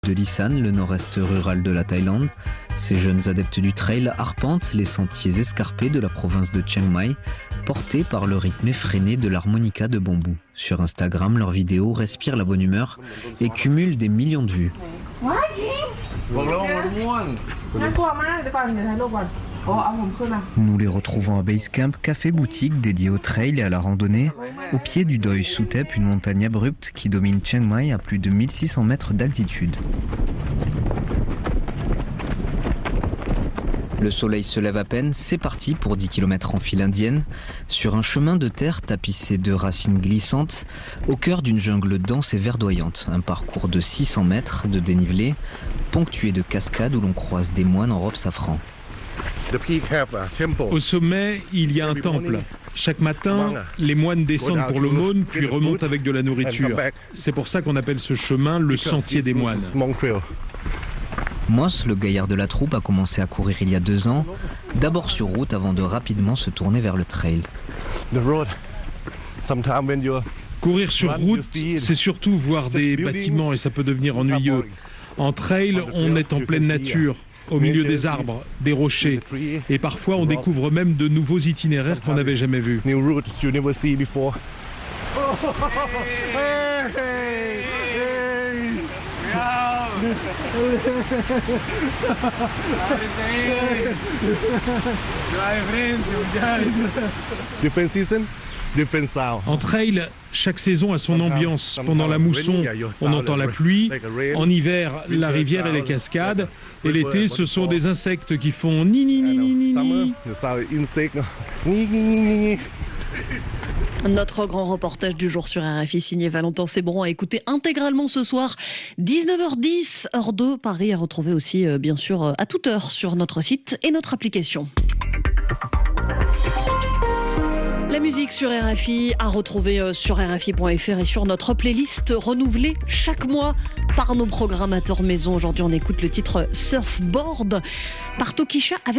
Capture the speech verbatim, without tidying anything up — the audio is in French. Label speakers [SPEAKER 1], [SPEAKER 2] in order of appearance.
[SPEAKER 1] De Lisan, le nord-est rural de la Thaïlande, ces jeunes adeptes du trail arpentent les sentiers escarpés de la province de Chiang Mai, portés par le rythme effréné de l'harmonica de bambou. Sur Instagram, leurs vidéos respirent la bonne humeur et cumulent des millions de vues. Nous les retrouvons à Basecamp, café-boutique dédié au trail et à la randonnée, au pied du Doi Suthep, une montagne abrupte qui domine Chiang Mai à plus de mille six cents mètres d'altitude. Le soleil se lève à peine, c'est parti pour dix kilomètres en file indienne, sur un chemin de terre tapissé de racines glissantes, au cœur d'une jungle dense et verdoyante. Un parcours de six cents mètres de dénivelé, ponctué de cascades où l'on croise des moines en robe safran.
[SPEAKER 2] Au sommet, il y a un temple. Chaque matin, les moines descendent pour l'aumône, puis remontent avec de la nourriture. C'est pour ça qu'on appelle ce chemin le sentier des moines.
[SPEAKER 1] Moss, le gaillard de la troupe, a commencé à courir il y a deux ans, d'abord sur route avant de rapidement se tourner vers le trail.
[SPEAKER 2] Courir sur route, c'est surtout voir des bâtiments et ça peut devenir ennuyeux. En trail, on est en pleine nature, au milieu des arbres, des rochers. Et parfois, on découvre même de nouveaux itinéraires qu'on n'avait jamais vus. En trail, chaque saison a son ambiance. Pendant la mousson, on entend la pluie. En hiver, la rivière et les cascades. Et l'été, ce sont des insectes qui font ni ni ni ni ni ni.
[SPEAKER 3] Notre grand reportage du jour sur R F I signé Valentin Sébron à écouter intégralement ce soir, dix-neuf heures dix, heure de Paris, à retrouver aussi euh, bien sûr à toute heure sur notre site et notre application. La musique sur R F I à retrouver sur R F I point F R et sur notre playlist renouvelée chaque mois par nos programmateurs maison. Aujourd'hui, on écoute le titre Surfboard par Tokischa avec